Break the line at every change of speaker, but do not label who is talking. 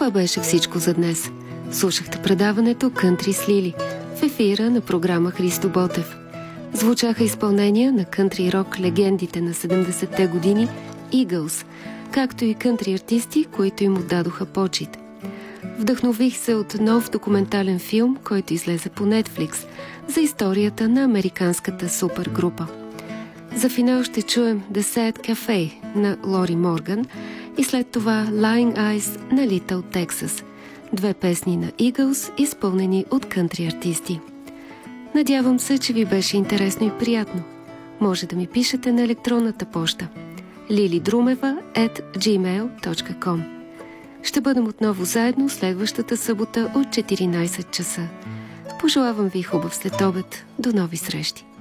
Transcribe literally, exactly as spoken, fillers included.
Това беше всичко за днес. Слушахте предаването «Кънтри с Лили» в ефира на програма Христо Ботев. Звучаха изпълнения на кънтри рок легендите на седемдесетте години Eagles, както и кънтри артисти, които им отдадоха почит. Вдъхнових се от нов документален филм, който излезе по Netflix, за историята на американската супергрупа. За финал ще чуем The Sad Cafe на Лори Морган и след това Lying Eyes на Little Texas. Две песни на Eagles, изпълнени от кънтри артисти. Надявам се, че ви беше интересно и приятно. Може да ми пишете на електронната поща lilidrumeva at gmail dot com. Ще бъдем отново заедно следващата събота от четиринайсет часа. Пожелавам ви хубав следобед. До нови срещи!